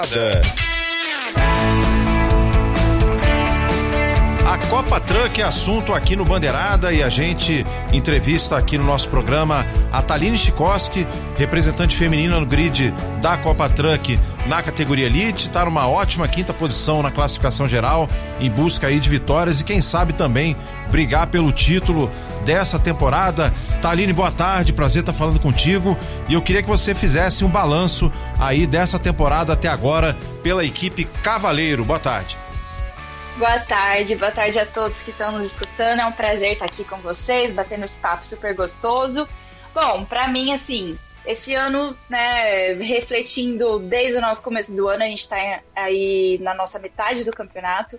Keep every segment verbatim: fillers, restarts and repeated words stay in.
A Copa Truck é assunto aqui no Bandeirada e a gente entrevista aqui no nosso programa a Thaline Chikoski, representante feminina no grid da Copa Truck na categoria Elite, está numa ótima quinta posição na classificação geral, em busca aí de vitórias e quem sabe também brigar pelo título dessa temporada. Thaline, boa tarde, prazer estar falando contigo e eu queria que você fizesse um balanço aí dessa temporada até agora pela equipe Cavaleiro. Boa tarde. Boa tarde, boa tarde a todos que estão nos escutando, é um prazer estar aqui com vocês, batendo esse papo super gostoso. Bom, pra mim, assim, esse ano, né, refletindo desde o nosso começo do ano, a gente tá aí na nossa metade do campeonato,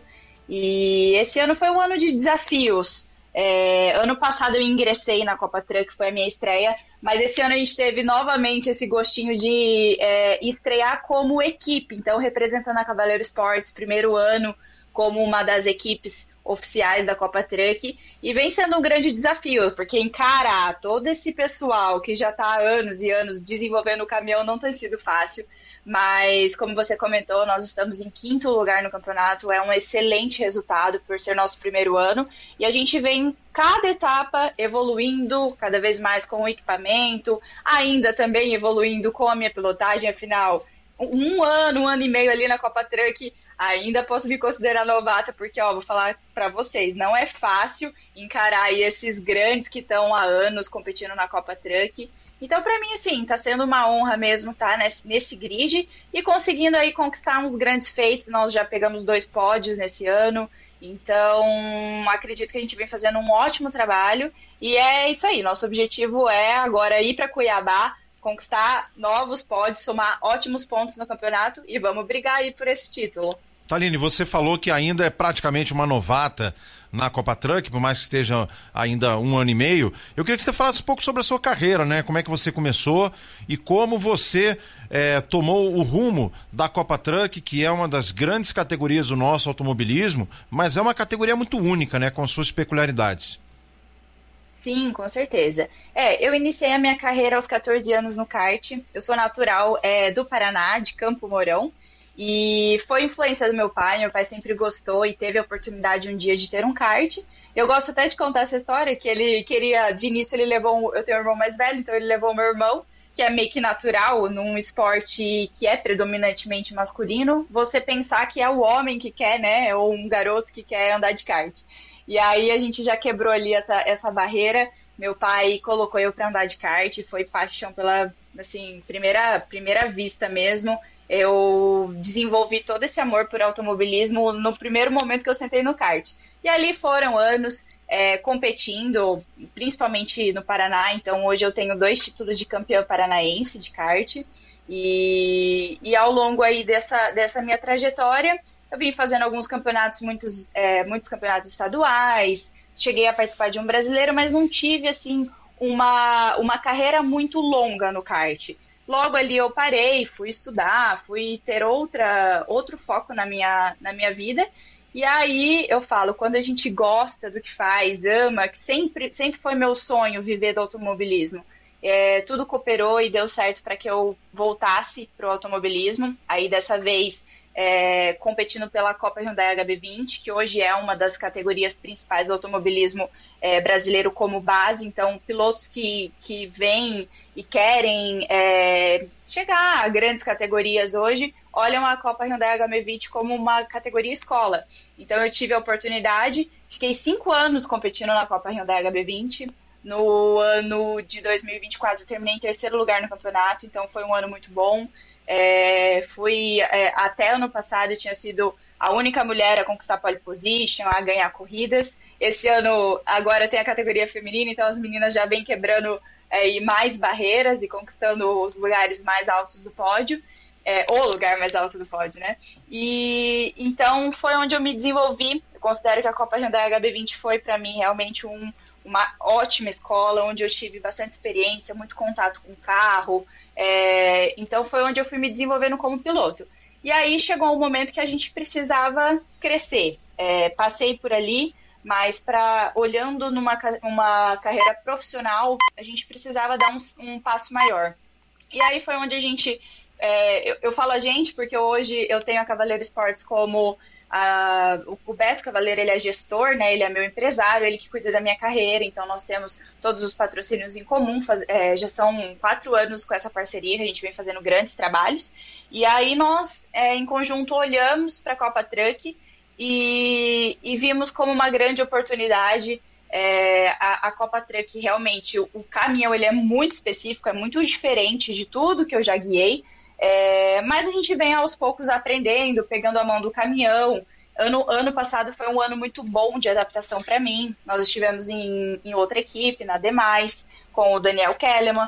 e esse ano foi um ano de desafios. É, ano passado eu ingressei na Copa Truck, foi a minha estreia, mas esse ano a gente teve novamente esse gostinho de é, estrear como equipe, então representando a Cavaleiro Esportes, primeiro ano como uma das equipes oficiais da Copa Truck, e vem sendo um grande desafio, porque encarar todo esse pessoal que já está há anos e anos desenvolvendo o caminhão não tem sido fácil, mas como você comentou, nós estamos em quinto lugar no campeonato, é um excelente resultado por ser nosso primeiro ano, e a gente vem cada etapa evoluindo cada vez mais com o equipamento, ainda também evoluindo com a minha pilotagem, afinal, um ano, um ano e meio ali na Copa Truck, ainda posso me considerar novata, porque, ó, vou falar pra vocês, não é fácil encarar aí esses grandes que estão há anos competindo na Copa Truck. Então, pra mim, assim, tá sendo uma honra mesmo estar nesse, nesse grid e conseguindo aí conquistar uns grandes feitos. Nós já pegamos dois pódios nesse ano, então acredito que a gente vem fazendo um ótimo trabalho. E é isso aí, nosso objetivo é agora ir pra Cuiabá, conquistar novos pódios, somar ótimos pontos no campeonato e vamos brigar aí por esse título. Thaline, você falou que ainda é praticamente uma novata na Copa Truck, por mais que esteja ainda um ano e meio. Eu queria que você falasse um pouco sobre a sua carreira, né? Como é que você começou e como você é, tomou o rumo da Copa Truck, que é uma das grandes categorias do nosso automobilismo, mas é uma categoria muito única, né? Com suas peculiaridades. Sim, com certeza. É, eu iniciei a minha carreira aos catorze anos no kart. Eu sou natural é, do Paraná, de Campo Mourão, e foi influência do meu pai. Meu pai sempre gostou e teve a oportunidade um dia de ter um kart. Eu gosto até de contar essa história, que ele queria, de início ele levou, um, eu tenho um irmão mais velho, então ele levou o meu irmão, que é meio que natural, num esporte que é predominantemente masculino, você pensar que é o homem que quer, né, ou um garoto que quer andar de kart. E aí a gente já quebrou ali essa, essa barreira, meu pai colocou eu para andar de kart, foi paixão pela, assim, primeira, primeira vista mesmo. Eu desenvolvi todo esse amor por automobilismo no primeiro momento que eu sentei no kart. E ali foram anos é, competindo, principalmente no Paraná, então hoje eu tenho dois títulos de campeã paranaense de kart, e, e ao longo aí dessa, dessa minha trajetória, eu vim fazendo alguns campeonatos, muitos, é, muitos campeonatos estaduais, cheguei a participar de um brasileiro, mas não tive, assim, uma, uma carreira muito longa no kart. Logo ali eu parei, fui estudar, fui ter outra, outro foco na minha, na minha vida. E aí eu falo, quando a gente gosta do que faz, ama, que sempre, sempre foi meu sonho viver do automobilismo. É, tudo cooperou e deu certo para que eu voltasse para o automobilismo. Aí dessa vez... É, competindo pela Copa Hyundai H B vinte, que hoje é uma das categorias principais do automobilismo é, brasileiro como base, então pilotos que, que vêm e querem é, chegar a grandes categorias hoje, olham a Copa Hyundai H B vinte como uma categoria escola. Então eu tive a oportunidade, fiquei cinco anos competindo na Copa Hyundai H B vinte, no ano de dois mil e vinte e quatro eu terminei em terceiro lugar no campeonato, então foi um ano muito bom. É, fui é, até ano passado eu tinha sido a única mulher a conquistar pole position, a ganhar corridas. Esse ano agora tem a categoria feminina, então as meninas já vêm quebrando é, mais barreiras e conquistando os lugares mais altos do pódio, é, o lugar mais alto do pódio, né? E então foi onde eu me desenvolvi. Eu considero que a Copa Hyundai H B vinte foi para mim realmente um, uma ótima escola, onde eu tive bastante experiência, muito contato com o carro. É, então foi onde eu fui me desenvolvendo como piloto. E aí chegou um momento que a gente precisava crescer. É, passei por ali, mas para olhando numa uma carreira profissional, a gente precisava dar um, um passo maior. E aí foi onde a gente é, eu, eu falo a gente porque hoje eu tenho a Cavaleiro Esportes como a, o, o Beto Cavaleiro, ele é gestor, né? Ele é meu empresário, ele que cuida da minha carreira, então nós temos todos os patrocínios em comum, faz, é, já são quatro anos com essa parceria que a gente vem fazendo grandes trabalhos, e aí nós, é, em conjunto, olhamos para a Copa Truck e, e vimos como uma grande oportunidade. É, a, a Copa Truck, realmente, o, o caminhão ele é muito específico, é muito diferente de tudo que eu já guiei, é, mas a gente vem aos poucos aprendendo, pegando a mão do caminhão. Ano, ano passado foi um ano muito bom de adaptação para mim. Nós estivemos em, em outra equipe, na Demais, com o Daniel Kellerman,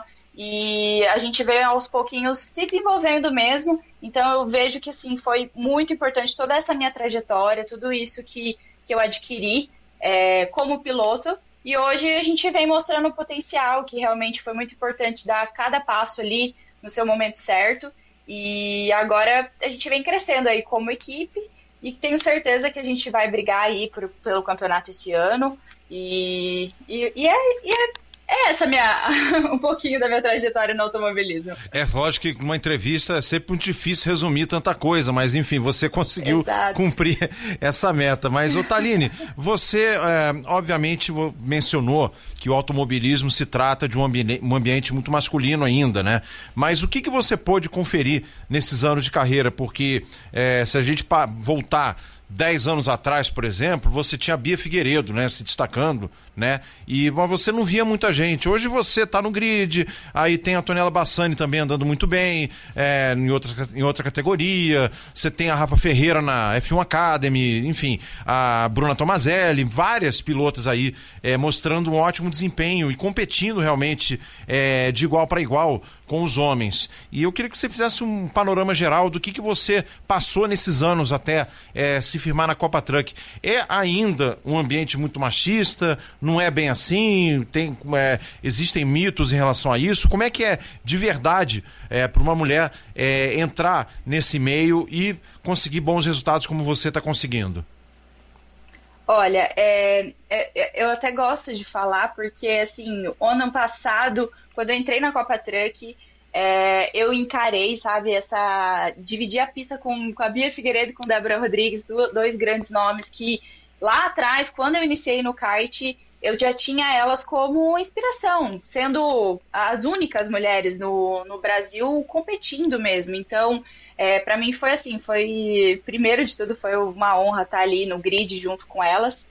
e a gente veio aos pouquinhos se desenvolvendo mesmo. Então eu vejo que assim, foi muito importante toda essa minha trajetória, tudo isso que, que eu adquiri é, como piloto. E hoje a gente vem mostrando o potencial, que realmente foi muito importante dar cada passo ali no seu momento certo. E agora a gente vem crescendo aí como equipe e tenho certeza que a gente vai brigar aí por, pelo campeonato esse ano. E, e, e, é, e é, é essa minha, um pouquinho da minha trajetória no automobilismo. É lógico que uma entrevista é sempre muito difícil resumir tanta coisa, mas enfim, você conseguiu Exato. cumprir essa meta. Mas, ô Thaline, você é, obviamente mencionou que o automobilismo se trata de um, ambi- um ambiente muito masculino ainda, né? Mas o que, que você pôde conferir nesses anos de carreira? Porque é, se a gente pa- voltar dez anos atrás, por exemplo, você tinha a Bia Figueiredo, né, se destacando, né, e mas você não via muita gente. Hoje você tá no grid, aí tem a Antonella Bassani também andando muito bem, é, em, outra, em outra categoria, você tem a Rafa Ferreira na F um Academy, enfim, a Bruna Tomazelli, várias pilotas aí é, mostrando um ótimo desempenho e competindo realmente é, de igual para igual com os homens. E eu queria que você fizesse um panorama geral do que, que você passou nesses anos até é, se firmar na Copa Truck. É ainda um ambiente muito machista? Não é bem assim? Tem, é, existem mitos em relação a isso? Como é que é de verdade é, para uma mulher é, entrar nesse meio e conseguir bons resultados como você está conseguindo? Olha, é, é, eu até gosto de falar porque, assim, o ano passado, quando eu entrei na Copa Truck, é, eu encarei, sabe, essa... dividir a pista com, com a Bia Figueiredo e com a Débora Rodrigues, do, dois grandes nomes que, lá atrás, quando eu iniciei no kart, eu já tinha elas como inspiração, sendo as únicas mulheres no, no Brasil competindo mesmo. Então, é, para mim foi assim, foi, primeiro de tudo, foi uma honra estar ali no grid junto com elas.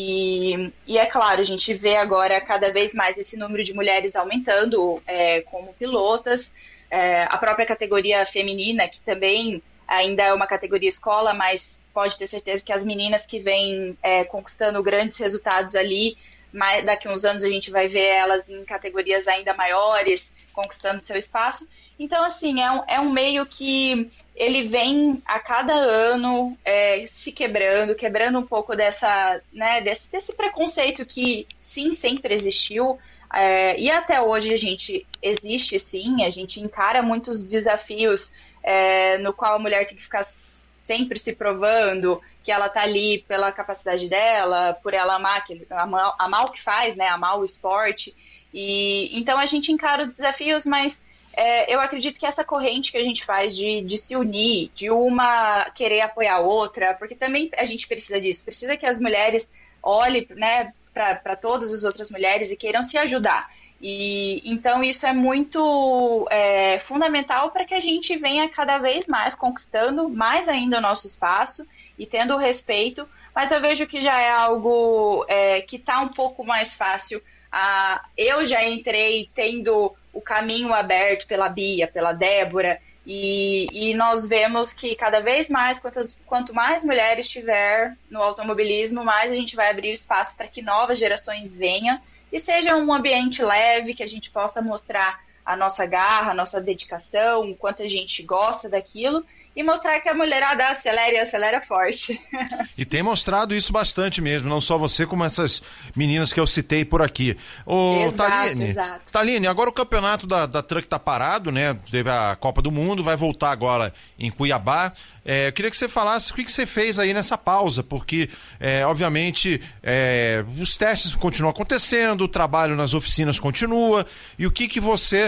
E, e é claro, a gente vê agora cada vez mais esse número de mulheres aumentando é, como pilotas. É, a própria categoria feminina, que também ainda é uma categoria escola, mas pode ter certeza que as meninas que vêm é, conquistando grandes resultados ali, mas daqui a uns anos a gente vai ver elas em categorias ainda maiores, conquistando seu espaço. Então, assim, é um, é um meio que ele vem a cada ano é, se quebrando, quebrando um pouco dessa, né, desse, desse preconceito que, sim, sempre existiu. É, e até hoje a gente existe, sim, a gente encara muitos desafios é, no qual a mulher tem que ficar sempre se provando que ela tá ali pela capacidade dela, por ela amar, amar, amar o que faz, né, amar o esporte. E então a gente encara os desafios, mas é, eu acredito que essa corrente que a gente faz de, de se unir, de uma querer apoiar a outra, porque também a gente precisa disso, precisa que as mulheres olhem, né, para todas as outras mulheres e queiram se ajudar. E então isso é muito é, fundamental para que a gente venha cada vez mais conquistando mais ainda o nosso espaço e tendo o respeito, mas eu vejo que já é algo é, que está um pouco mais fácil. Ah, eu já entrei tendo o caminho aberto pela Bia, pela Débora, e, e nós vemos que cada vez mais, quantas, quanto mais mulheres tiver no automobilismo, mais a gente vai abrir espaço para que novas gerações venham e seja um ambiente leve, que a gente possa mostrar a nossa garra, a nossa dedicação, o quanto a gente gosta daquilo, e mostrar que a mulherada acelera e acelera forte. E tem mostrado isso bastante mesmo, não só você, como essas meninas que eu citei por aqui. Ô, exato, Thaline, exato. Thaline, agora o campeonato da, da Truck tá parado, né? Teve a Copa do Mundo, vai voltar agora em Cuiabá. É, eu queria que você falasse o que, que você fez aí nessa pausa, porque, é, obviamente, é, os testes continuam acontecendo, o trabalho nas oficinas continua, e o que, que você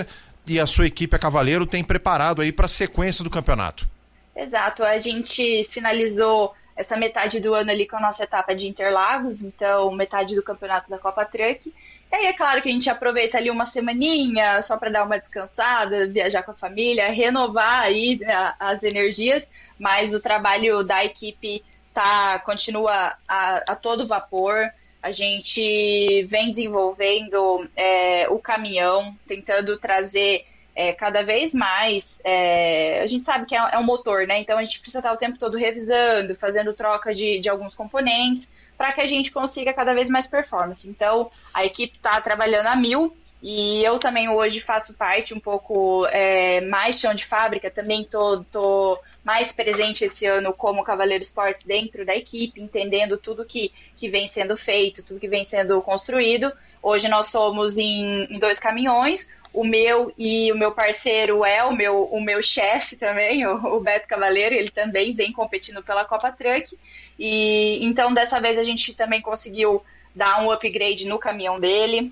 e a sua equipe, a Cavaleiro, tem preparado aí para a sequência do campeonato. Exato, a gente finalizou essa metade do ano ali com a nossa etapa de Interlagos, então metade do campeonato da Copa Truck. E aí é claro que a gente aproveita ali uma semaninha só para dar uma descansada, viajar com a família, renovar aí as energias, mas o trabalho da equipe tá, continua a, a todo vapor. A gente vem desenvolvendo é, o caminhão, tentando trazer É, cada vez mais, é, a gente sabe que é, é um motor, né? Então a gente precisa estar o tempo todo revisando, fazendo troca de, de alguns componentes, para que a gente consiga cada vez mais performance. Então a equipe está trabalhando a mil, e eu também hoje faço parte um pouco é, mais chão de fábrica, também tô, tô mais presente esse ano como Cavaleiro Esportes dentro da equipe, entendendo tudo que, que vem sendo feito, tudo que vem sendo construído. Hoje nós somos em, em dois caminhões. O meu e o meu parceiro é o meu, o meu chefe também, o, o Beto Cavaleiro, ele também vem competindo pela Copa Truck. E então, dessa vez, a gente também conseguiu dar um upgrade no caminhão dele.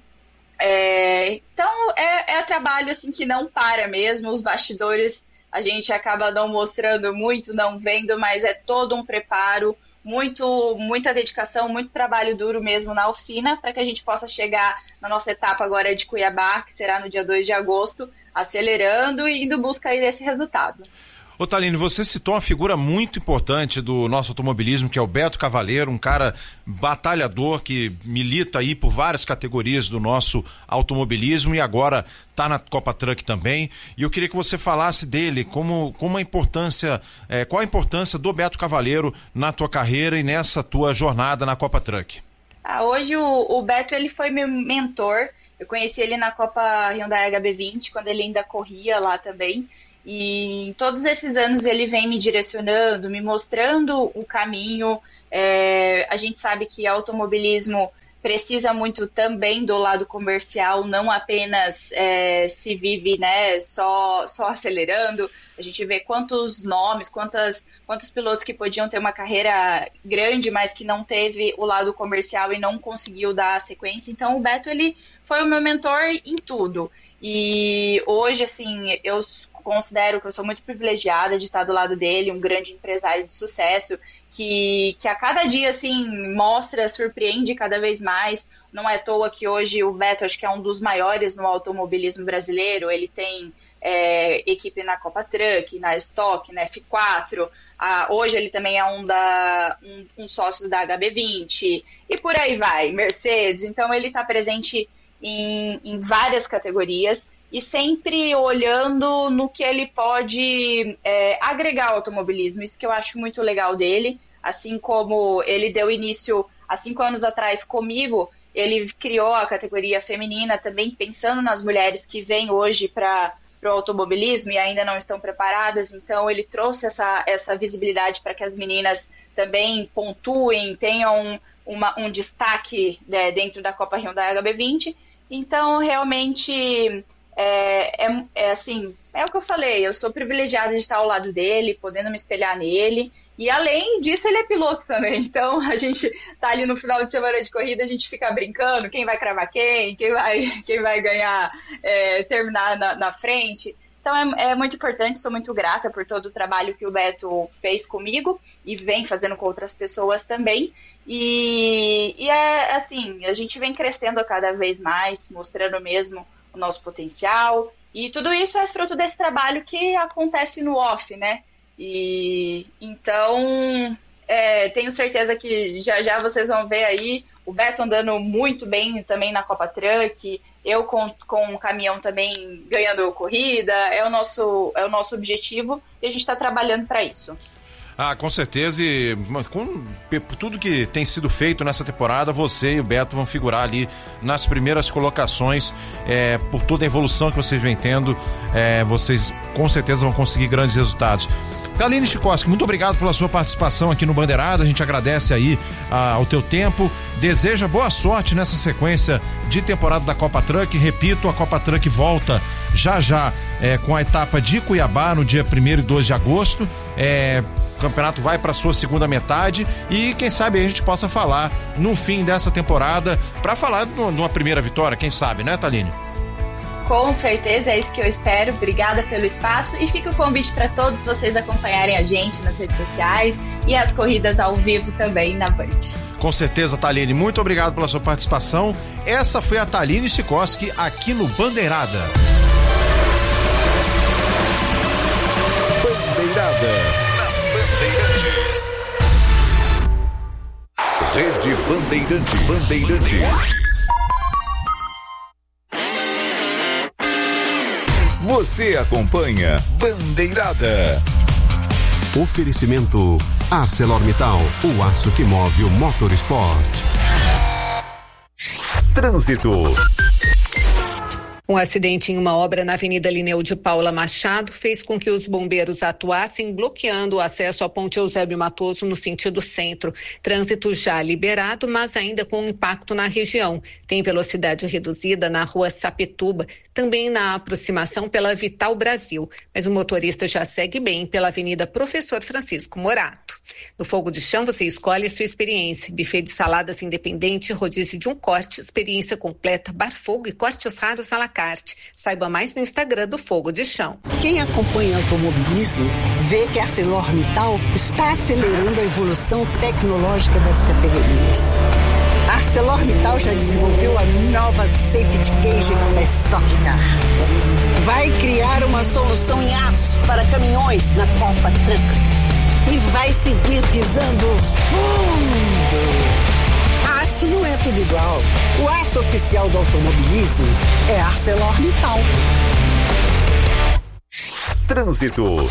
É, então, é, é trabalho assim, que não para mesmo. Os bastidores a gente acaba não mostrando muito, não vendo, mas é todo um preparo, muito, muita dedicação, muito trabalho duro mesmo na oficina, para que a gente possa chegar na nossa etapa agora de Cuiabá, que será no dia dois de agosto, acelerando e indo busca aí desse resultado. Ô Thaline, você citou uma figura muito importante do nosso automobilismo, que é o Beto Cavaleiro, um cara batalhador que milita aí por várias categorias do nosso automobilismo e agora está na Copa Truck também. E eu queria que você falasse dele, como, como a importância, é, qual a importância do Beto Cavaleiro na tua carreira e nessa tua jornada na Copa Truck. Ah, hoje o, o Beto ele foi meu mentor. Eu conheci ele na Copa Hyundai H B vinte, quando ele ainda corria lá também. E em todos esses anos ele vem me direcionando, me mostrando o caminho. É, a gente sabe que automobilismo precisa muito também do lado comercial, não apenas é, se vive, né, só, só acelerando. A gente vê quantos nomes, quantas, quantos pilotos que podiam ter uma carreira grande, mas que não teve o lado comercial e não conseguiu dar a sequência. Então o Beto ele foi o meu mentor em tudo. E hoje, assim, eu considero que eu sou muito privilegiada de estar do lado dele, um grande empresário de sucesso, que, que a cada dia, assim, mostra, surpreende cada vez mais. Não é à toa que hoje o Beto, acho que é um dos maiores no automobilismo brasileiro. Ele tem é, equipe na Copa Truck, na Stock, na F quatro. Ah, hoje ele também é um, da, um, um sócio da H B vinte, e por aí vai, Mercedes. Então ele está presente em, em várias categorias, e sempre olhando no que ele pode é, agregar ao automobilismo. Isso que eu acho muito legal dele. Assim como ele deu início há cinco anos atrás comigo, ele criou a categoria feminina também, pensando nas mulheres que vêm hoje para o automobilismo e ainda não estão preparadas. Então ele trouxe essa, essa visibilidade para que as meninas também pontuem, tenham uma, um destaque, né, dentro da Copa Hyundai H B vinte. Então realmente... É, é, é assim, é o que eu falei, eu sou privilegiada de estar ao lado dele, podendo me espelhar nele, e além disso ele é piloto também, então a gente tá ali no final de semana de corrida, a gente fica brincando, quem vai cravar quem, quem vai, quem vai ganhar, é, terminar na, na frente. Então é, é muito importante, sou muito grata por todo o trabalho que o Beto fez comigo e vem fazendo com outras pessoas também. E, e é assim, a gente vem crescendo a cada vez mais, mostrando mesmo o nosso potencial, e tudo isso é fruto desse trabalho que acontece no off, né? E então é, tenho certeza que já já vocês vão ver aí o Beto andando muito bem também na Copa Truck, eu com, com o caminhão também ganhando corrida. É o nosso, é o nosso objetivo e a gente está trabalhando para isso. Ah, com certeza, e com tudo que tem sido feito nessa temporada, você e o Beto vão figurar ali nas primeiras colocações, é, por toda a evolução que vocês vêm tendo, é, vocês com certeza vão conseguir grandes resultados. Thaline Chikoski, muito obrigado pela sua participação aqui no Bandeirada, a gente agradece aí ah, ao teu tempo, deseja boa sorte nessa sequência de temporada da Copa Truck. Repito, a Copa Truck volta já já é, com a etapa de Cuiabá no dia primeiro e dois de agosto, é, o campeonato vai para sua segunda metade e quem sabe a gente possa falar no fim dessa temporada para falar de uma primeira vitória, quem sabe, né, Thaline? Com certeza, é isso que eu espero. Obrigada pelo espaço e fica o convite para todos vocês acompanharem a gente nas redes sociais e as corridas ao vivo também na Band. Com certeza, Thaline, muito obrigado pela sua participação. Essa foi a Thaline Chikoski aqui no Bandeirada. Bandeirada na Bandeirantes. Rede Bandeirantes. Bandeirantes. Você acompanha Bandeirada. Oferecimento ArcelorMittal, o aço que move o motorsport. Trânsito. Um acidente em uma obra na Avenida Lineu de Paula Machado fez com que os bombeiros atuassem bloqueando o acesso à Ponte Eusébio Matoso no sentido centro. Trânsito já liberado, mas ainda com impacto na região. Tem velocidade reduzida na rua Sapituba, também na aproximação pela Vital Brasil, mas o motorista já segue bem pela Avenida Professor Francisco Morato. No Fogo de Chão você escolhe sua experiência. Buffet de saladas independente, rodízio de um corte, experiência completa, bar fogo e cortes raros à la carte. Saiba mais no Instagram do Fogo de Chão. Quem acompanha automobilismo vê que a ArcelorMittal está acelerando a evolução tecnológica das categorias. A ArcelorMittal já desenvolveu a nova Safety Cage da Stock Car. Vai criar uma solução em aço para caminhões na Copa Truck. E vai seguir pisando fundo. Aço não é tudo igual. O aço oficial do automobilismo é ArcelorMittal. Trânsito.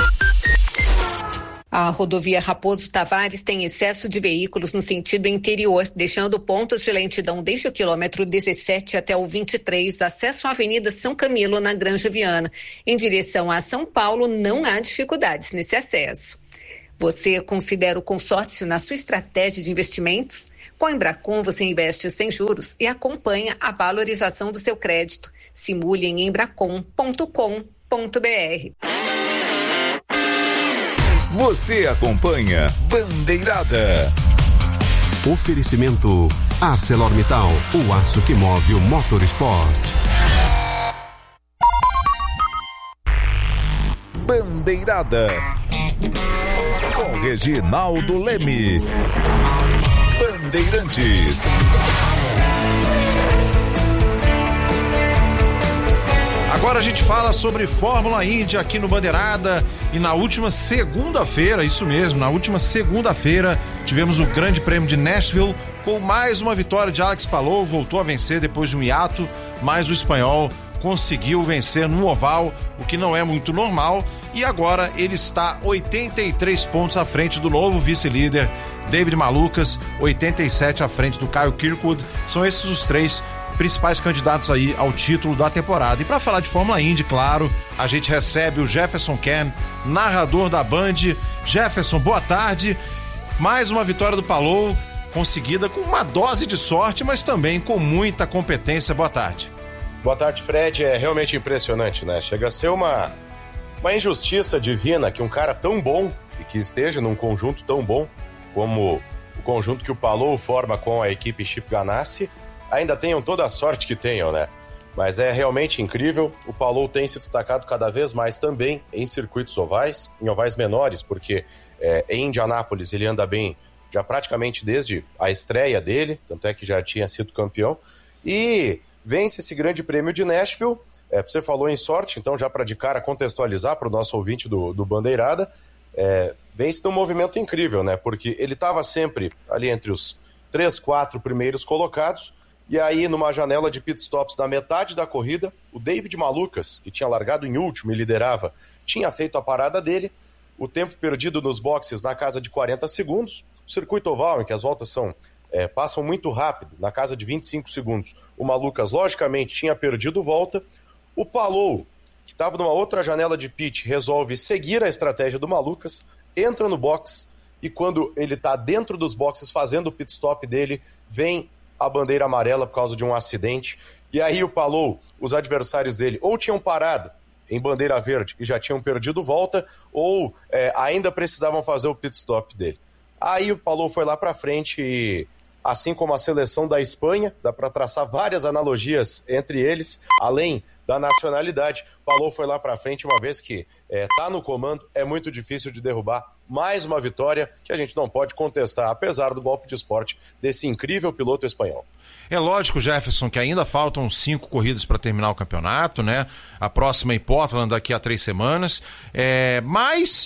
A rodovia Raposo Tavares tem excesso de veículos no sentido interior, deixando pontos de lentidão desde o quilômetro dezessete até o vinte e três, acesso à Avenida São Camilo, na Granja Viana. Em direção a São Paulo, não há dificuldades nesse acesso. Você considera o consórcio na sua estratégia de investimentos? Com a Embracon você investe sem juros e acompanha a valorização do seu crédito. Simule em embracon ponto com ponto br. Você acompanha Bandeirada. Oferecimento ArcelorMittal, o aço que move o motorsport. Bandeirada com Reginaldo Leme. Bandeirantes. Agora a gente fala sobre Fórmula Indy aqui no Bandeirada e na última segunda-feira, isso mesmo, na última segunda-feira tivemos o Grande Prêmio de Nashville com mais uma vitória de Alex Palou, voltou a vencer depois de um hiato, mas o espanhol conseguiu vencer no oval, o que não é muito normal, e agora ele está oitenta e três pontos à frente do novo vice-líder David Malukas, oitenta e sete à frente do Kyle Kirkwood. São esses os três principais candidatos aí ao título da temporada. E para falar de Fórmula Indy, claro, a gente recebe o Jefferson Ken, narrador da Band. Jefferson, boa tarde. Mais uma vitória do Palou, conseguida com uma dose de sorte, mas também com muita competência. Boa tarde. Boa tarde, Fred. É realmente impressionante, né? Chega a ser uma, uma injustiça divina que um cara tão bom e que esteja num conjunto tão bom como o conjunto que o Palou forma com a equipe Chip Ganassi ainda tenham toda a sorte que tenham, né? Mas é realmente incrível. O Palou tem se destacado cada vez mais também em circuitos ovais, em ovais menores, porque é, em Indianápolis ele anda bem já praticamente desde a estreia dele, tanto é que já tinha sido campeão, e vence esse grande prêmio de Nashville. É, você falou em sorte, então já para de cara contextualizar para o nosso ouvinte do, do Bandeirada, é, vence num movimento incrível, né? Porque ele estava sempre ali entre os três, quatro primeiros colocados. E aí, numa janela de pitstops na metade da corrida, o David Malukas, que tinha largado em último e liderava, tinha feito a parada dele. O tempo perdido nos boxes na casa de quarenta segundos. O circuito oval, em que as voltas são, é, passam muito rápido, na casa de vinte e cinco segundos. O Malukas, logicamente, tinha perdido volta. O Palou, que estava numa outra janela de pit, resolve seguir a estratégia do Malukas, entra no box e quando ele está dentro dos boxes fazendo o pit stop dele, vem a bandeira amarela por causa de um acidente, e aí o Palou, os adversários dele, ou tinham parado em bandeira verde e já tinham perdido volta, ou é, ainda precisavam fazer o pit stop dele. Aí o Palou foi lá pra frente e, assim como a seleção da Espanha, dá para traçar várias analogias entre eles, além da nacionalidade. Palou foi lá para frente, uma vez que é, tá no comando, é muito difícil de derrubar. Mais uma vitória que a gente não pode contestar, apesar do golpe de esporte desse incrível piloto espanhol. É lógico, Jefferson, que ainda faltam cinco corridas para terminar o campeonato, né? A próxima em Portland daqui a três semanas. É, mas,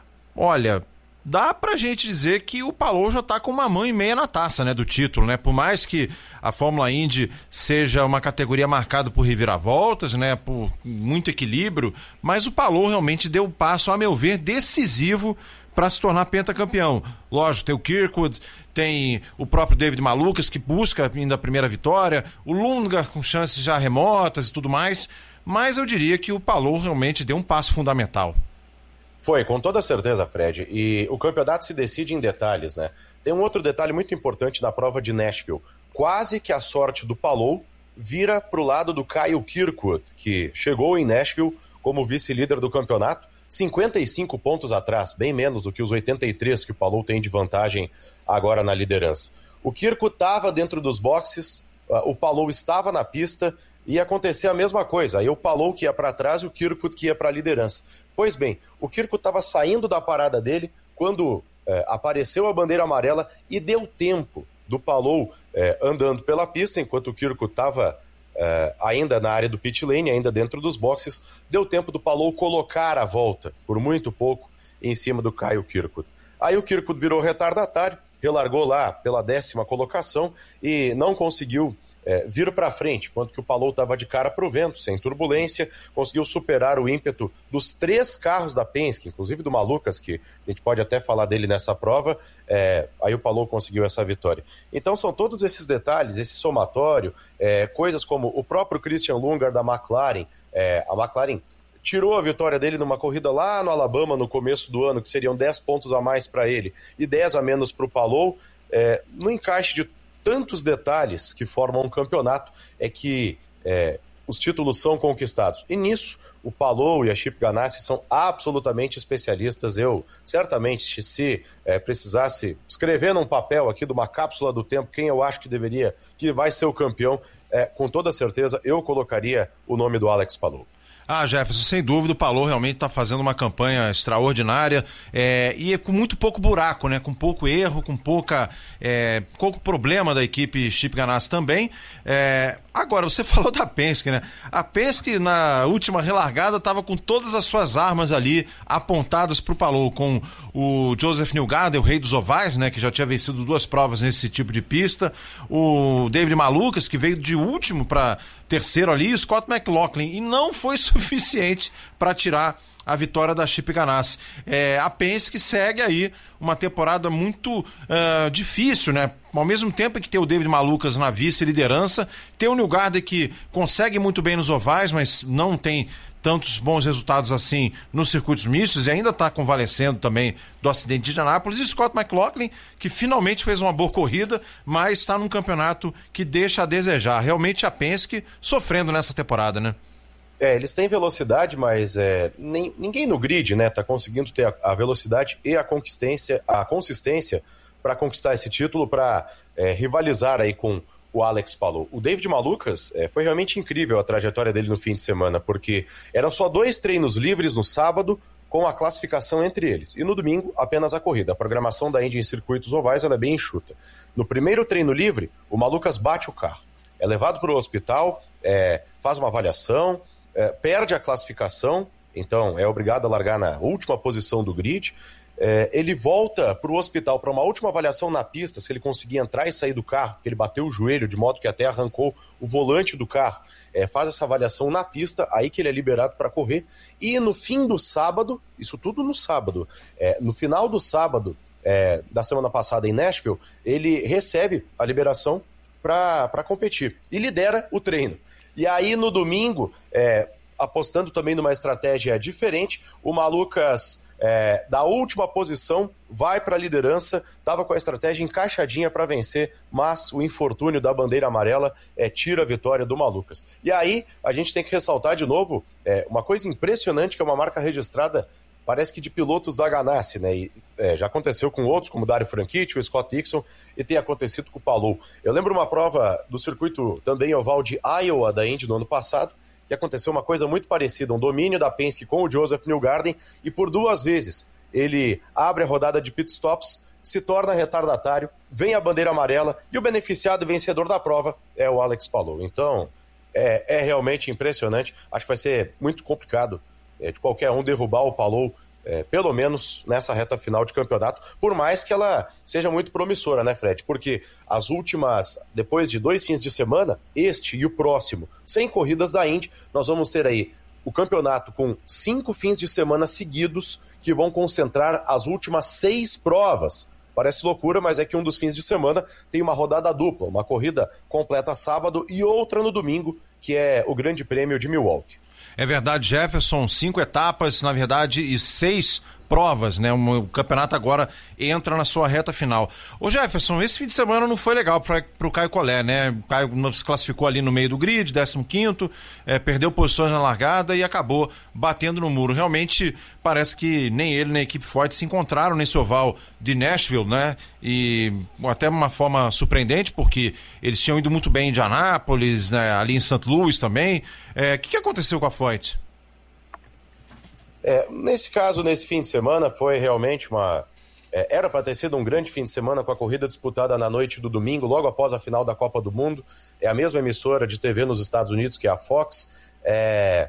olha, dá pra gente dizer que o Palou já tá com uma mão e meia na taça, né, do título, né? Por mais que a Fórmula Indy seja uma categoria marcada por reviravoltas, né, por muito equilíbrio, mas o Palou realmente deu um passo, a meu ver, decisivo para se tornar pentacampeão. Lógico, tem o Kirkwood, tem o próprio David Malukas, que busca ainda a primeira vitória, o Lundgaard com chances já remotas e tudo mais, mas eu diria que o Palou realmente deu um passo fundamental. Foi, com toda certeza, Fred. E o campeonato se decide em detalhes, né? Tem um outro detalhe muito importante na prova de Nashville. Quase que a sorte do Palou vira para o lado do Kyle Kirkwood, que chegou em Nashville como vice-líder do campeonato, cinquenta e cinco pontos atrás, bem menos do que os oitenta e três que o Palou tem de vantagem agora na liderança. O Kirkwood estava dentro dos boxes, o Palou estava na pista, ia acontecer a mesma coisa. Aí o Palou que ia para trás e o Kirkwood que ia para a liderança. Pois bem, o Kirkwood estava saindo da parada dele quando é, apareceu a bandeira amarela e deu tempo do Palou é, andando pela pista, enquanto o Kirkwood estava é, ainda na área do pit lane, ainda dentro dos boxes. Deu tempo do Palou colocar a volta, por muito pouco, em cima do Kyle Kirkwood. Aí o Kirkwood virou retardatário, relargou lá pela décima colocação e não conseguiu É, vir para frente, enquanto que o Palou estava de cara para o vento, sem turbulência, conseguiu superar o ímpeto dos três carros da Penske, inclusive do Malukas, que a gente pode até falar dele nessa prova, é, aí o Palou conseguiu essa vitória. Então são todos esses detalhes, esse somatório, é, coisas como o próprio Christian Lundgaard da McLaren, é, a McLaren tirou a vitória dele numa corrida lá no Alabama no começo do ano, que seriam dez pontos a mais para ele e dez a menos para o Palou, é, no encaixe de tantos detalhes que formam um campeonato é que é, os títulos são conquistados. E nisso, o Palou e a Chip Ganassi são absolutamente especialistas. Eu, certamente, se é, precisasse escrever num papel aqui de uma cápsula do tempo quem eu acho que deveria, que vai ser o campeão, é, com toda certeza eu colocaria o nome do Alex Palou. Ah, Jefferson, sem dúvida, o Palou realmente está fazendo uma campanha extraordinária é, e é com muito pouco buraco, né? Com pouco erro, com pouca, é, pouco problema da equipe Chip Ganassi também. É, agora, você falou da Penske, né? A Penske, na última relargada, estava com todas as suas armas ali apontadas para o Palou, com o Joseph Newgarden, o rei dos ovais, né? Que já tinha vencido duas provas nesse tipo de pista, o David Malukas, que veio de último para terceiro ali, e o Scott McLaughlin, e não foi suficiente para tirar a vitória da Chip Ganassi. É, a Penske segue aí uma temporada muito uh, difícil, né? Ao mesmo tempo que tem o David Malukas na vice-liderança, tem o Newgarden que consegue muito bem nos ovais, mas não tem tantos bons resultados assim nos circuitos mistos e ainda está convalescendo também do acidente de Indianápolis, e Scott McLaughlin, que finalmente fez uma boa corrida, mas está num campeonato que deixa a desejar. Realmente a Penske sofrendo nessa temporada, né? É, eles têm velocidade, mas é, nem, ninguém no grid, né, tá conseguindo ter a, a velocidade e a consistência, a consistência para conquistar esse título, para é, rivalizar aí com o Alex Palou. O David Malukas, é, foi realmente incrível a trajetória dele no fim de semana, porque eram só dois treinos livres no sábado, com a classificação entre eles. E no domingo, apenas a corrida. A programação da Indy em circuitos ovais ela é bem enxuta. No primeiro treino livre, o Malukas bate o carro. É levado para o hospital, é, faz uma avaliação, é, perde a classificação, então é obrigado a largar na última posição do grid. É, ele volta para o hospital para uma última avaliação na pista, se ele conseguir entrar e sair do carro, porque ele bateu o joelho de modo que até arrancou o volante do carro. É, faz essa avaliação na pista, aí que ele é liberado para correr. E no fim do sábado, isso tudo no sábado, é, no final do sábado é, da semana passada em Nashville, ele recebe a liberação para competir e lidera o treino. E aí no domingo, é, apostando também numa estratégia diferente, o Malukas, é, da última posição, vai para a liderança, estava com a estratégia encaixadinha para vencer, mas o infortúnio da bandeira amarela é, tira a vitória do Malukas. E aí a gente tem que ressaltar de novo é, uma coisa impressionante, que é uma marca registrada, parece que de pilotos da Ganassi, né? E, é, já aconteceu com outros, como o Dario Franchitti, o Scott Dixon, e tem acontecido com o Palou. Eu lembro uma prova do circuito também oval de Iowa da Indy no ano passado, que aconteceu uma coisa muito parecida, um domínio da Penske com o Joseph Newgarden, e por duas vezes ele abre a rodada de pitstops, se torna retardatário, vem a bandeira amarela e o beneficiado vencedor da prova é o Alex Palou. Então, é, é realmente impressionante. Acho que vai ser muito complicado é, de qualquer um derrubar o Palou, é, pelo menos nessa reta final de campeonato, por mais que ela seja muito promissora, né, Fred? Porque as últimas, depois de dois fins de semana, este e o próximo, sem corridas da Indy, nós vamos ter aí o campeonato com cinco fins de semana seguidos que vão concentrar as últimas seis provas. Parece loucura, mas é que um dos fins de semana tem uma rodada dupla, uma corrida completa sábado e outra no domingo, que é o Grande Prêmio de Milwaukee. É verdade, Jefferson, cinco etapas, na verdade, e seis provas, né? O campeonato agora entra na sua reta final. Ô Jefferson, esse fim de semana não foi legal para o Caio Collet, né? O Caio se classificou ali no meio do grid, décimo quinto, é, perdeu posições na largada e acabou batendo no muro. Realmente parece que nem ele nem a equipe Ford se encontraram nesse oval de Nashville, né? E até uma forma surpreendente, porque eles tinham ido muito bem em Indianápolis, né? Ali em Saint Louis também. É, o que, que aconteceu com a Ford? É, nesse caso, nesse fim de semana, foi realmente uma... É, era para ter sido um grande fim de semana com a corrida disputada na noite do domingo, logo após a final da Copa do Mundo. É a mesma emissora de T V nos Estados Unidos, que é a Fox. É...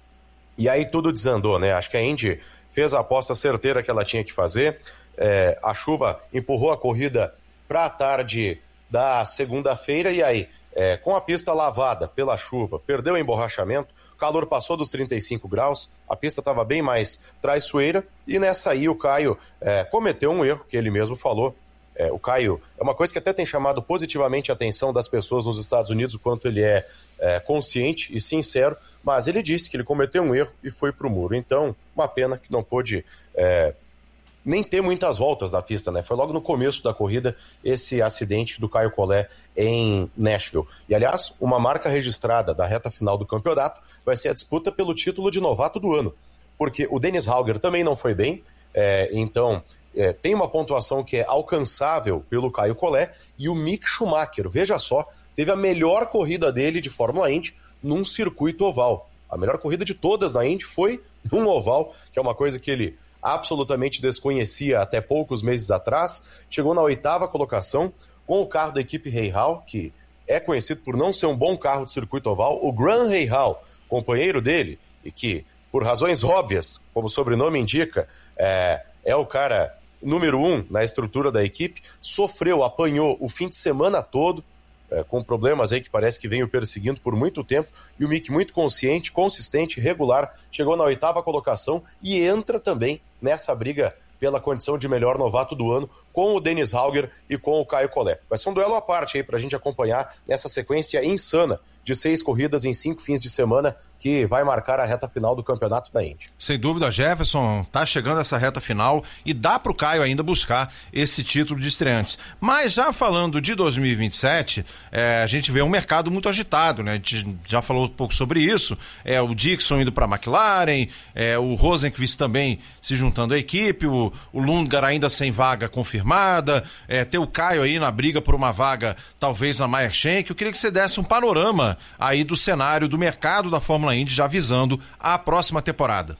E aí tudo desandou, né? Acho que a Indy fez a aposta certeira que ela tinha que fazer. É... A chuva empurrou a corrida para a tarde da segunda-feira e aí, é, com a pista lavada pela chuva, perdeu o emborrachamento, o calor passou dos trinta e cinco graus, a pista estava bem mais traiçoeira e nessa aí o Caio é, cometeu um erro, que ele mesmo falou. É, o Caio é uma coisa que até tem chamado positivamente a atenção das pessoas nos Estados Unidos, o quanto ele é, é consciente e sincero, mas ele disse que ele cometeu um erro e foi para o muro. Então, uma pena que não pôde é, nem ter muitas voltas na pista, né? Foi logo no começo da corrida esse acidente do Caio Collet em Nashville. E, aliás, uma marca registrada da reta final do campeonato vai ser a disputa pelo título de novato do ano, porque o Dennis Hauger também não foi bem, é, então é, tem uma pontuação que é alcançável pelo Caio Collet, e o Mick Schumacher, veja só, teve a melhor corrida dele de Fórmula Indy num circuito oval. A melhor corrida de todas na Indy foi num oval, que é uma coisa que ele absolutamente desconhecia até poucos meses atrás. Chegou na oitava colocação com o carro da equipe Rahal, que é conhecido por não ser um bom carro de circuito oval. O Graham Rahal, companheiro dele, e que, por razões óbvias, como o sobrenome indica, é, é o cara número um na estrutura da equipe, sofreu, apanhou o fim de semana todo, é, com problemas aí que parece que vem o perseguindo por muito tempo, e o Mick, muito consciente, consistente, regular, chegou na oitava colocação e entra também nessa briga pela condição de melhor novato do ano com o Dennis Hauger e com o Caio Collet. Vai ser um duelo à parte aí pra gente acompanhar nessa sequência insana de seis corridas em cinco fins de semana que vai marcar a reta final do campeonato da Indy. Sem dúvida, Jefferson, tá chegando essa reta final e dá pro Caio ainda buscar esse título de estreantes. Mas já falando de dois mil e vinte e sete, é, a gente vê um mercado muito agitado, né? A gente já falou um pouco sobre isso, é o Dixon indo para a McLaren, é, o Rosenqvist também se juntando à equipe, o, o Lundgaard ainda sem vaga confirmada, é, ter o Caio aí na briga por uma vaga talvez na Meyer Shank. Eu queria que você desse um panorama aí do cenário do mercado da Fórmula Indy já visando a próxima temporada.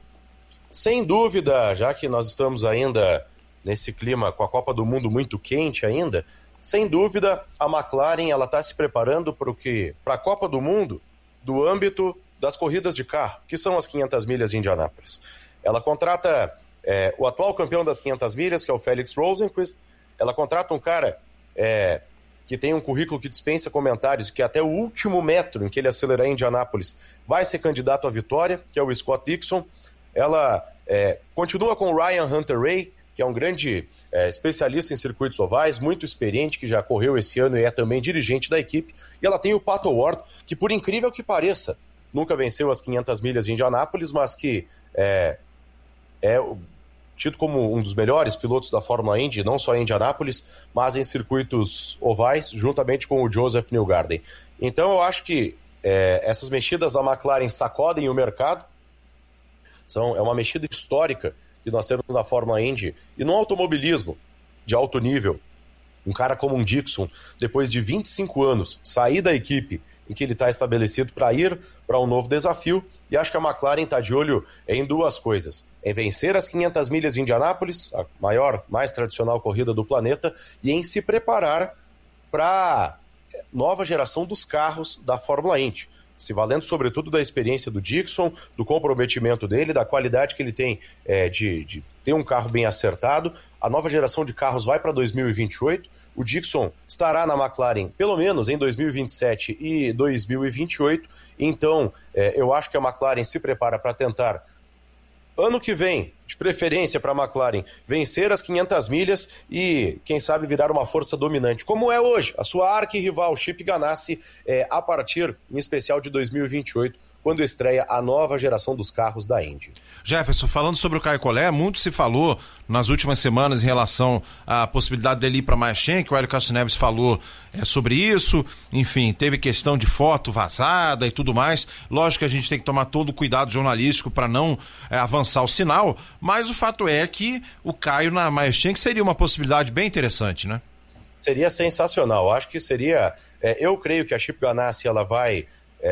Sem dúvida, já que nós estamos ainda nesse clima com a Copa do Mundo muito quente ainda, sem dúvida a McLaren ela está se preparando para a Copa do Mundo do âmbito das corridas de carro, que são as quinhentas milhas de Indianápolis. Ela contrata é, o atual campeão das quinhentas milhas, que é o Felix Rosenqvist. Ela contrata um cara é, que tem um currículo que dispensa comentários, que até o último metro em que ele acelerar em Indianápolis vai ser candidato à vitória, que é o Scott Dixon. Ela é, continua com o Ryan Hunter-Reay, que é um grande é, especialista em circuitos ovais, muito experiente, que já correu esse ano e é também dirigente da equipe. E ela tem o Pato Ward, que por incrível que pareça, nunca venceu as quinhentas milhas de Indianápolis, mas que é, é tido como um dos melhores pilotos da Fórmula Indy, não só em Indianápolis, mas em circuitos ovais, juntamente com o Joseph Newgarden. Então eu acho que é, essas mexidas da McLaren sacodem o mercado. São, é uma mexida histórica que nós temos na Fórmula Indy e no automobilismo de alto nível. Um cara como um Dixon, depois de vinte e cinco anos, sair da equipe em que ele está estabelecido para ir para um novo desafio, e acho que a McLaren está de olho em duas coisas: em vencer as quinhentas milhas de Indianápolis, a maior, mais tradicional corrida do planeta, e em se preparar para a nova geração dos carros da Fórmula Indy, se valendo sobretudo da experiência do Dixon, do comprometimento dele, da qualidade que ele tem é, de, de ter um carro bem acertado. A nova geração de carros vai para dois mil e vinte e oito, o Dixon estará na McLaren pelo menos em dois mil e vinte e sete e dois mil e vinte e oito, então é, eu acho que a McLaren se prepara para tentar, ano que vem, de preferência para a McLaren, vencer as quinhentas milhas e, quem sabe, virar uma força dominante, como é hoje, a sua arquirrival Chip Ganassi, é, a partir, em especial, de dois mil e vinte e oito, quando estreia a nova geração dos carros da Indy. Jefferson, falando sobre o Caio Collet, muito se falou nas últimas semanas em relação à possibilidade dele ir para Mershen, que o Hélio Castro Neves falou é, sobre isso, enfim, teve questão de foto vazada e tudo mais. Lógico que a gente tem que tomar todo o cuidado jornalístico para não é, avançar o sinal, mas o fato é que o Caio na Mershen seria uma possibilidade bem interessante, né? Seria sensacional, acho que seria, é, eu creio que a Chip Ganassi, ela vai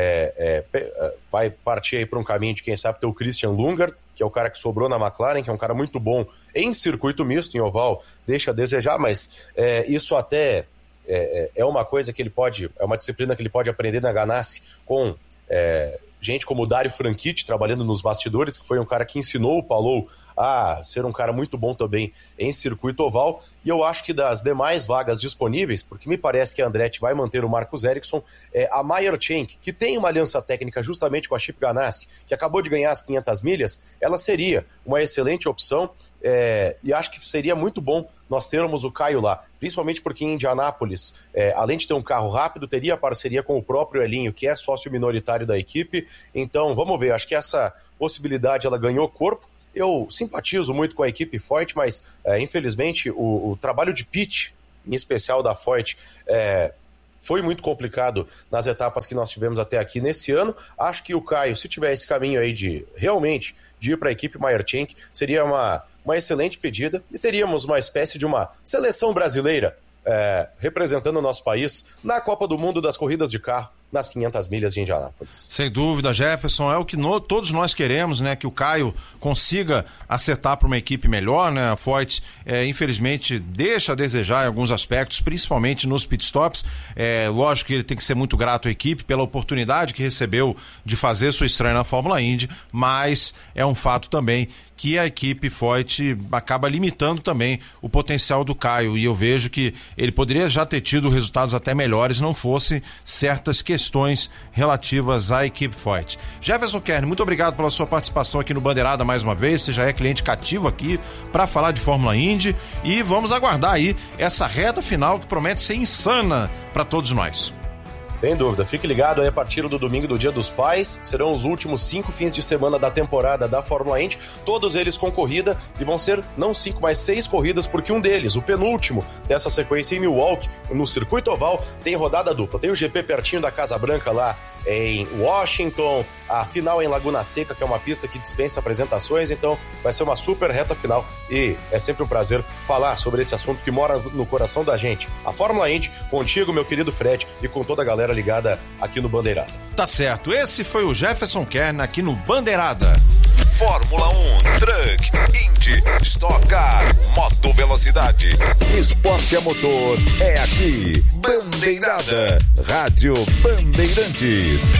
É, é, vai partir aí para um caminho de, quem sabe, ter o Christian Lundgaard, que é o cara que sobrou na McLaren, que é um cara muito bom em circuito misto, em oval, deixa a desejar, mas é, isso até é, é uma coisa que ele pode, é uma disciplina que ele pode aprender na Ganassi com é, gente como o Dario Franchitti trabalhando nos bastidores, que foi um cara que ensinou o Palou a ser um cara muito bom também em circuito oval. E eu acho que das demais vagas disponíveis, porque me parece que a Andretti vai manter o Marcus Ericsson, é, a Meyer Shank, que tem uma aliança técnica justamente com a Chip Ganassi, que acabou de ganhar as quinhentas milhas, ela seria uma excelente opção, é, e acho que seria muito bom nós termos o Caio lá, principalmente porque em Indianápolis, é, além de ter um carro rápido, teria parceria com o próprio Elinho, que é sócio minoritário da equipe. Então vamos ver, acho que essa possibilidade ela ganhou corpo. Eu simpatizo muito com a equipe Foyt, mas é, infelizmente o, o trabalho de pit, em especial da Foyt, é, foi muito complicado nas etapas que nós tivemos até aqui nesse ano. Acho que o Caio, se tiver esse caminho aí de realmente de ir para a equipe Meyer Shank, seria uma, uma excelente pedida e teríamos uma espécie de uma seleção brasileira é, representando o nosso país na Copa do Mundo das corridas de carro, nas quinhentas milhas de Indianápolis. Sem dúvida, Jefferson, é o que no, todos nós queremos, né, que o Caio consiga acertar para uma equipe melhor, né, a Foyt, é, infelizmente, deixa a desejar em alguns aspectos, principalmente nos pitstops. É, lógico que ele tem que ser muito grato à equipe pela oportunidade que recebeu de fazer sua estreia na Fórmula Indy, mas é um fato também que a equipe Foyt acaba limitando também o potencial do Caio, e eu vejo que ele poderia já ter tido resultados até melhores não fosse certas questões questões relativas à equipe Foyt. Jefferson Kern, muito obrigado pela sua participação aqui no Bandeirada mais uma vez. Você já é cliente cativo aqui para falar de Fórmula Indy e vamos aguardar aí essa reta final que promete ser insana para todos nós. Sem dúvida, fique ligado aí a partir do domingo do Dia dos Pais, serão os últimos cinco fins de semana da temporada da Fórmula Indy, todos eles com corrida, e vão ser não cinco, mas seis corridas, porque um deles, o penúltimo dessa sequência em Milwaukee, no circuito oval, tem rodada dupla, tem o G P pertinho da Casa Branca lá em Washington, a final em Laguna Seca, que é uma pista que dispensa apresentações, então vai ser uma super reta final e é sempre um prazer falar sobre esse assunto que mora no coração da gente. A Fórmula Indy, contigo, meu querido Fred, e com toda a galera ligada aqui no Bandeirada. Tá certo, esse foi o Jefferson Kern aqui no Bandeirada. Fórmula um, Truck, Indy, Stock Car, Moto Velocidade, esporte a motor, é aqui, Bandeirada, Rádio Bandeirantes.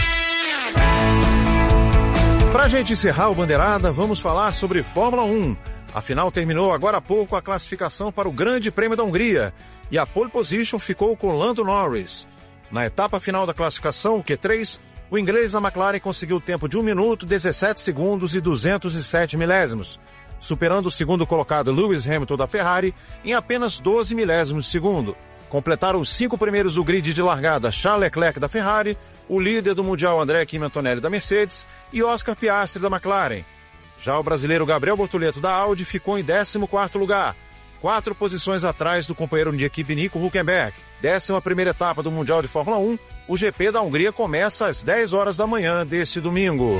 Pra gente encerrar o Bandeirada, vamos falar sobre Fórmula um. Afinal, terminou agora há pouco a classificação para o Grande Prêmio da Hungria e a pole position ficou com Lando Norris. Na etapa final da classificação, o Q três, o inglês da McLaren conseguiu o tempo de um minuto, dezessete segundos e duzentos e sete milésimos, superando o segundo colocado Lewis Hamilton da Ferrari em apenas doze milésimos de segundo. Completaram os cinco primeiros do grid de largada Charles Leclerc da Ferrari, o líder do Mundial André Kimi Antonelli da Mercedes e Oscar Piastri da McLaren. Já o brasileiro Gabriel Bortoleto da Audi ficou em décimo quarto lugar, quatro posições atrás do companheiro de equipe Nico Hülkenberg. Décima primeira etapa do Mundial de Fórmula um, o G P da Hungria começa às dez horas da manhã deste domingo.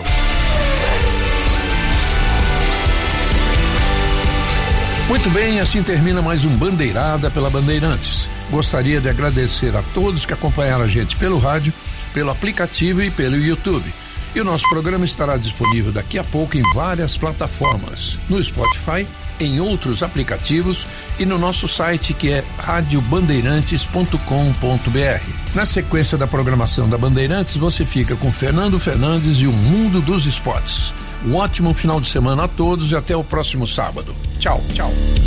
Muito bem, assim termina mais um Bandeirada pela Bandeirantes. Gostaria de agradecer a todos que acompanharam a gente pelo rádio, pelo aplicativo e pelo YouTube. E o nosso programa estará disponível daqui a pouco em várias plataformas, no Spotify, em outros aplicativos e no nosso site, que é rádio bandeirantes ponto com ponto b r. Na sequência da programação da Bandeirantes, você fica com Fernando Fernandes e o Mundo dos Esportes. Um ótimo final de semana a todos e até o próximo sábado. Tchau, tchau.